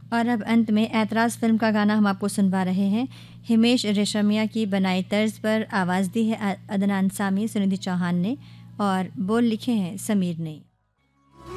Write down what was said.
और अब अंत में ऐतराज़ फिल्म का गाना हम आपको सुनवा रहे हैं। हिमेश रेशमिया की बनाई तर्ज पर आवाज़ दी है अदनान सामी, सुनिधि चौहान ने, और बोल लिखे हैं समीर ने।